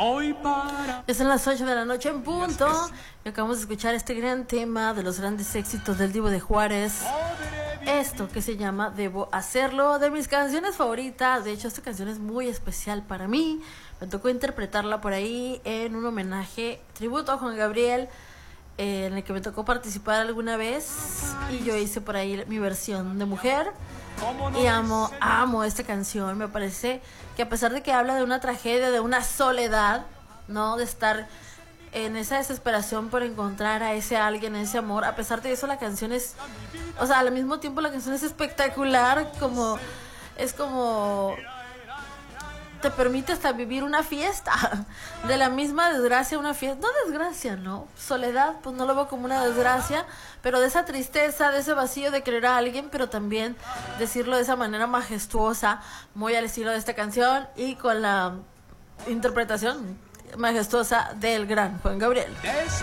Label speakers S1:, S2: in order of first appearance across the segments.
S1: Es en las 8 de la noche en punto. Y acabamos de escuchar este gran tema de los grandes éxitos del Divo de Juárez. Esto que se llama Debo Hacerlo, de mis canciones favoritas. De hecho, esta canción es muy especial para mí. Me tocó interpretarla por ahí en un homenaje, tributo a Juan Gabriel, en el que me tocó participar alguna vez. Y yo hice por ahí mi versión de mujer. Y amo esta canción. Me parece que a pesar de que habla de una tragedia, de una soledad, ¿no? De estar en esa desesperación por encontrar a ese alguien, a ese amor. A pesar de eso, la canción es... O sea, al mismo tiempo la canción es espectacular. Es como... te permite hasta vivir una fiesta. De la misma desgracia, una fiesta. No desgracia, ¿no? Soledad, pues no lo veo como una desgracia. Pero de esa tristeza, de ese vacío de querer a alguien. Pero también decirlo de esa manera majestuosa. Muy al estilo de esta canción. Y con la interpretación majestuosa del gran Juan Gabriel.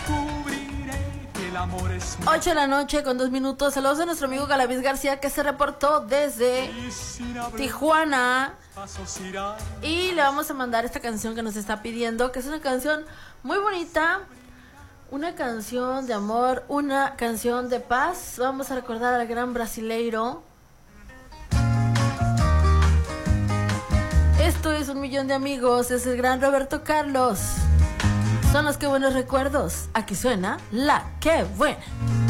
S1: 8 de la noche con 2 minutos. Saludos a nuestro amigo Galaviz García, que se reportó desde Tijuana. Y le vamos a mandar esta canción que nos está pidiendo, que es una canción muy bonita, una canción de amor, una canción de paz. Vamos a recordar al gran brasileiro. Esto es 1,000,000 de amigos. Es el gran Roberto Carlos. Son los que buenos recuerdos. Aquí suena La Que Buena.